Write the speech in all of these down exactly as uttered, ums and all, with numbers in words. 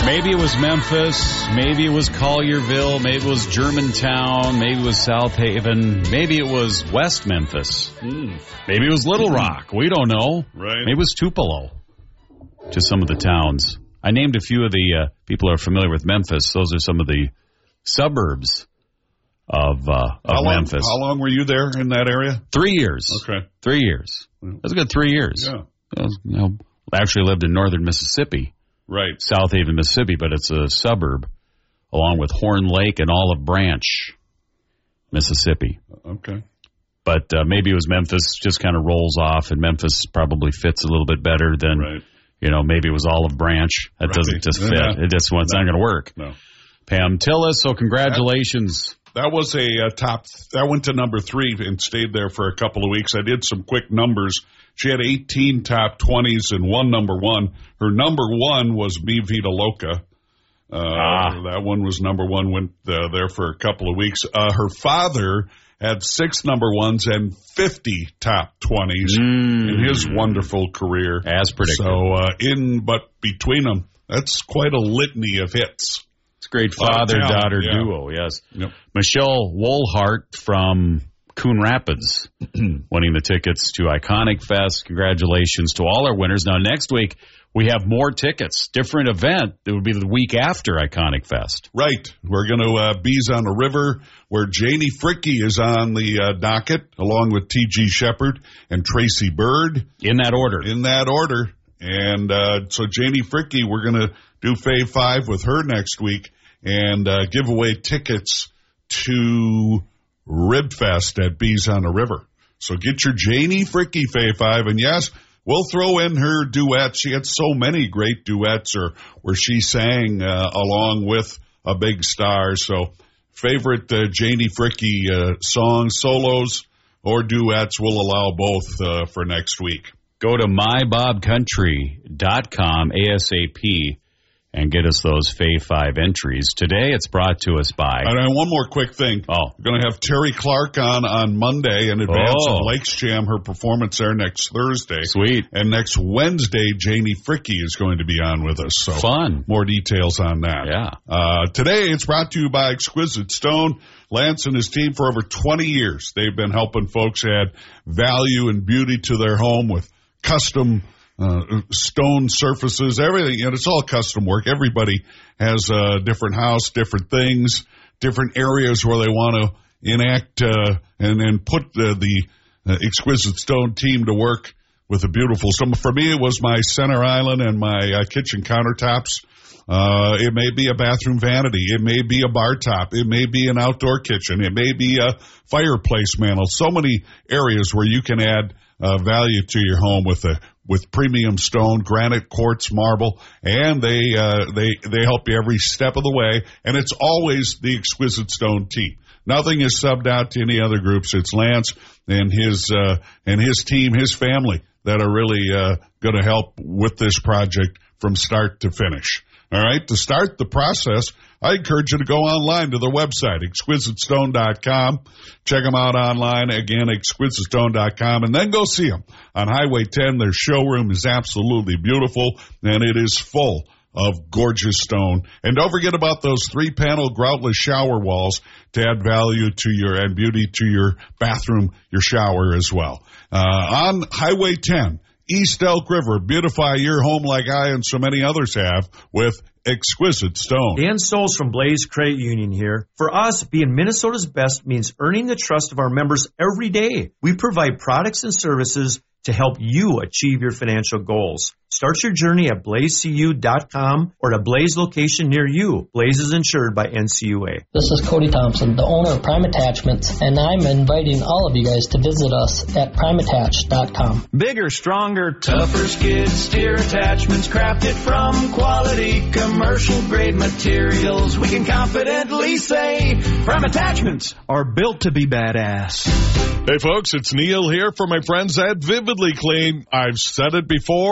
Maybe it was Memphis, maybe it was Collierville, maybe it was Germantown, maybe it was South Haven, maybe it was West Memphis, mm. maybe it was Little Rock. We don't know. Right. Maybe it was Tupelo. Just some of the towns. I named a few of the uh, people who are familiar with Memphis. Those are some of the suburbs of, uh, of how long, Memphis. How long were you there in that area? Three years. Okay. Three years. That's a good three years. Yeah. I was, you know, I actually lived in northern Mississippi. Right. South Haven, Mississippi, but it's a suburb along with Horn Lake and Olive Branch, Mississippi. Okay. But uh, maybe it was Memphis, just kind of rolls off, and Memphis probably fits a little bit better than, right. you know, maybe it was Olive Branch. That right. doesn't just fit. Yeah. It just, well, it's no. not going to work. No. Pam Tillis, so congratulations. That, that was a uh, top, that went to number three and stayed there for a couple of weeks. I did some quick numbers. She had eighteen top twenties and one number one. Her number one was Mi Vida Loca. Uh, ah. That one was number one, went uh, there for a couple of weeks. Uh, her father had six number ones and fifty top twenties mm. in his wonderful career. As predicted. So, uh, in, but between them, that's quite a litany of hits. It's a great father-daughter yeah. duo, yes. Yep. Michelle Wohlhart from Coon Rapids winning the tickets to Iconic Fest. Congratulations to all our winners. Now, next week, we have more tickets. Different event. It would be the week after Iconic Fest. Right. We're going to uh, Bees on the River, where Janie Fricke is on the uh, docket, along with T G Shepard and Tracy Bird. In that order. In that order. And uh, so Janie Fricke, we're going to do Fave five with her next week and uh, give away tickets to Ribfest at Bees on the River. So get your Janie Fricke Fave five. And yes, we'll throw in her duets. She had so many great duets or where she sang uh, along with a big star. So favorite uh, Janie Fricke uh, songs, solos, or duets, we'll allow both uh, for next week. Go to my bob country dot com ASAP and get us those Fave five entries. Today, it's brought to us by... And one more quick thing. Oh. We're going to have Terry Clark on on Monday in advance oh. of Lakes Jam, her performance there next Thursday. Sweet. And next Wednesday, Janie Fricke is going to be on with us. So fun. More details on that. Yeah. Uh, today, it's brought to you by Exquisite Stone. Lance and his team for over twenty years. They've been helping folks add value and beauty to their home with custom Uh, stone surfaces, everything, and it's all custom work. Everybody has a different house, different things, different areas where they want to enact uh, and then put the, the uh, Exquisite Stone team to work with a beautiful. So for me, it was my center island and my uh, kitchen countertops. Uh, it may be a bathroom vanity. It may be a bar top. It may be an outdoor kitchen. It may be a fireplace mantle. So many areas where you can add uh, value to your home with a with premium stone, granite, quartz, marble, and they uh, they they help you every step of the way. And it's always the Exquisite Stone team. Nothing is subbed out to any other groups. It's Lance and his uh, and his team, his family, that are really uh, going to help with this project from start to finish. All right, to start the process, I encourage you to go online to their website, exquisite stone dot com. Check them out online, again, exquisite stone dot com, and then go see them on Highway ten. Their showroom is absolutely beautiful, and it is full of gorgeous stone. And don't forget about those three-panel groutless shower walls to add value to your and beauty to your bathroom, your shower as well. Uh, on Highway ten, East Elk River, beautify your home like I and so many others have with Exquisite Stone. Dan Souls from Blaze Credit Union here. For us, being Minnesota's best means earning the trust of our members every day. We provide products and services to help you achieve your financial goals. Start your journey at blaze c u dot com or at a Blaze location near you. Blaze is insured by N C U A. This is Cody Thompson, the owner of Prime Attachments, and I'm inviting all of you guys to visit us at prime attach dot com. Bigger, stronger, tougher skid steer attachments crafted from quality commercial-grade materials. We can confidently say Prime Attachments are built to be badass. Hey, folks, it's Neil here for my friends at Vividly Clean. I've said it before, and I'll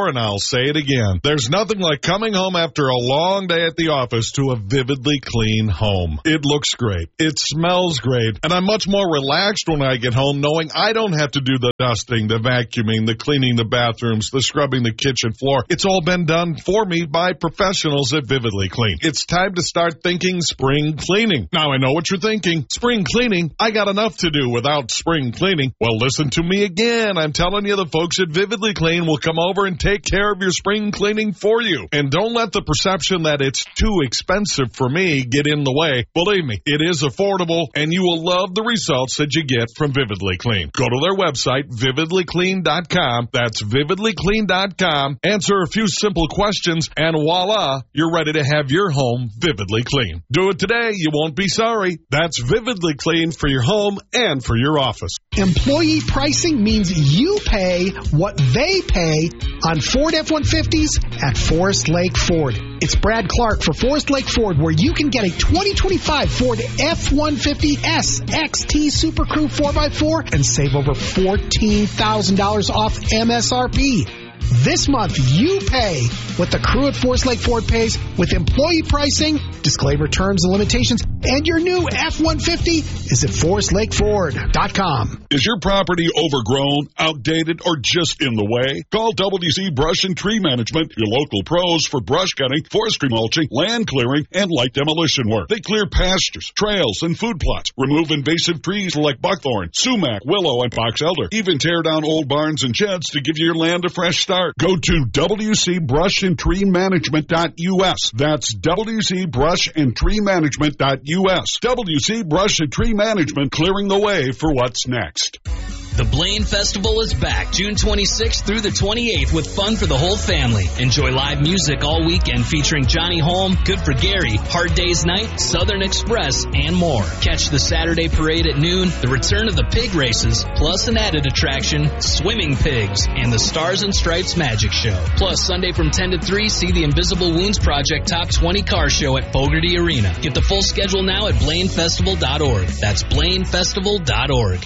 say it again. There's nothing like coming home after a long day at the office to a vividly clean home. It looks great. It smells great. And I'm much more relaxed when I get home knowing I don't have to do the dusting, the vacuuming, the cleaning the bathrooms, the scrubbing the kitchen floor. It's all been done for me by professionals at Vividly Clean. It's time to start thinking spring cleaning. Now I know what you're thinking. Spring cleaning? I got enough to do without spring cleaning. Well, listen to me again. I'm telling you, the folks at Vividly Clean will come over and take care of your spring cleaning for you. And don't let the perception that it's too expensive for me get in the way. Believe me, it is affordable, and you will love the results that you get from Vividly Clean. Go to their website, vividly clean dot com. That's vividly clean dot com. Answer a few simple questions, and voila, you're ready to have your home vividly clean. Do it today. You won't be sorry. That's Vividly Clean for your home and for your office. Employee pricing means you pay what they pay on Ford F one fifties at Forest Lake Ford. It's Brad Clark for Forest Lake Ford, where you can get a twenty twenty-five Ford F one fifty S X T Super Crew four by four and save over fourteen thousand dollars off M S R P. This month, you pay what the crew at Forest Lake Ford pays with employee pricing, disclaimer terms and limitations, and your new F one fifty is at forest lake ford dot com. Is your property overgrown, outdated, or just in the way? Call W C Brush and Tree Management, your local pros for brush cutting, forestry mulching, land clearing, and light demolition work. They clear pastures, trails, and food plots, remove invasive trees like buckthorn, sumac, willow, and box elder, even tear down old barns and sheds to give your land a fresh start. Go to W C Brush and Tree Management dot U S. That's W C Brush and Tree Management dot U S. W C Brush and Tree Management, clearing the way for what's next. The Blaine Festival is back June twenty-sixth through the twenty-eighth with fun for the whole family. Enjoy live music all weekend featuring Johnny Holm, Good for Gary, Hard Day's Night, Southern Express, and more. Catch the Saturday parade at noon, the return of the pig races, plus an added attraction, swimming pigs, and the Stars and Stripes Magic Show. Plus, Sunday from ten to three, see the Invisible Wounds Project Top twenty Car Show at Fogarty Arena. Get the full schedule now at blaine festival dot org. That's blaine festival dot org.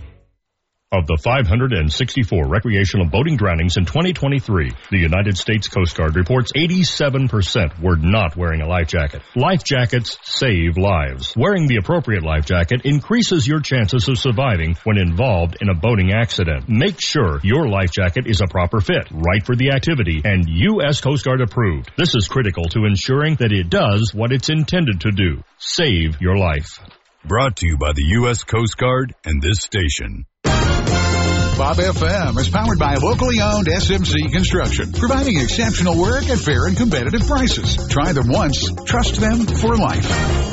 Of the five hundred sixty-four recreational boating drownings in twenty twenty-three, the United States Coast Guard reports eighty-seven percent were not wearing a life jacket. Life jackets save lives. Wearing the appropriate life jacket increases your chances of surviving when involved in a boating accident. Make sure your life jacket is a proper fit, right for the activity, and U S Coast Guard approved. This is critical to ensuring that it does what it's intended to do. Save your life. Brought to you by the U S Coast Guard and this station. Bob F M is powered by locally owned S M C Construction, providing exceptional work at fair and competitive prices. Try them once, trust them for life.